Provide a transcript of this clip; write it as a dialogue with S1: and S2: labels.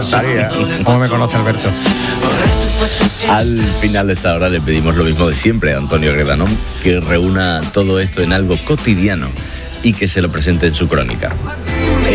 S1: faltaría. ¿Cómo me conoce Alberto?
S2: Al final de esta hora le pedimos lo mismo de siempre a Antonio Gredanón, que reúna todo esto en algo cotidiano y que se lo presente en su crónica.